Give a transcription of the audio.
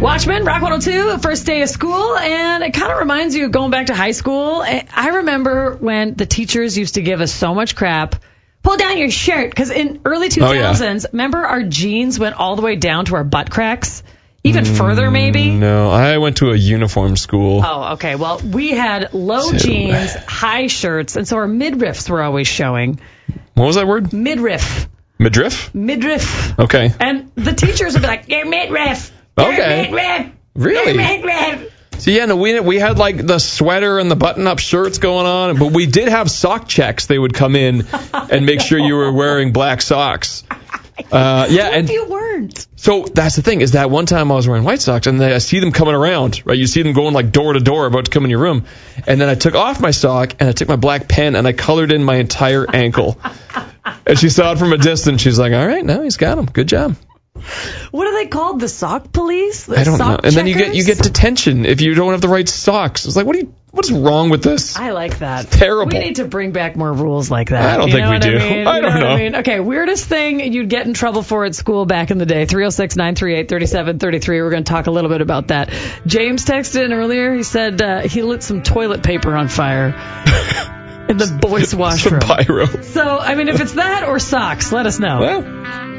Watchmen, Rock 102, first day of school, and it kind of reminds you of going back to high school. I remember when the teachers used to give us so much crap. Pull down your shirt, because in early 2000s, remember our jeans went all the way down to our butt cracks? Even further, maybe? No, I went to a uniform school. Oh, okay. Well, we had low jeans, high shirts, and so our midriffs were always showing. What was that word? Midriff. Midriff? Midriff. Okay. And the teachers would be like, you're midriff. Okay. You're midriff. Really? You're midriff. So, yeah, no, we had, like, the sweater and the button-up shirts going on, but we did have sock checks. They would come in and make sure you were wearing black socks. What if you weren't? So that's the thing, is that one time I was wearing white socks, and then I see them coming around, right? You see them going, like, door to door, about to come in your room. And then I took off my sock, and I took my black pen, and I colored in my entire ankle. And she saw it from a distance. She's like, all right, now he's got him. Good job. What are they called? The sock police? I don't know. And then you get detention if you don't have the right socks. It's like, what is wrong with this? I like that. It's terrible. We need to bring back more rules like that. I don't think we do. I don't know. What I mean? Okay, weirdest thing you'd get in trouble for at school back in the day. 306-938-3733. We're going to talk a little bit about that. James texted in earlier. He said he lit some toilet paper on fire in the boys' washroom. Some pyro. So, I mean, if it's that or socks, let us know. Well,